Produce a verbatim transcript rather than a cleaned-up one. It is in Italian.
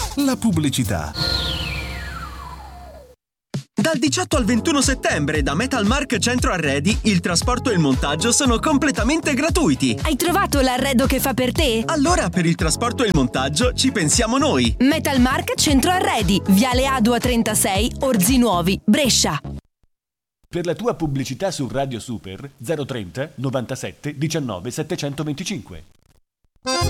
la pubblicità. Dal diciotto al ventuno settembre da Metalmark Centro Arredi il trasporto e il montaggio sono completamente gratuiti. Hai trovato l'arredo che fa per te? Allora per il trasporto e il montaggio ci pensiamo noi. Metalmark Centro Arredi, Viale Adua trentasei, Orzinuovi, Brescia. Per la tua pubblicità su Radio Super zero trenta novantasette diciannove settecentoventicinque.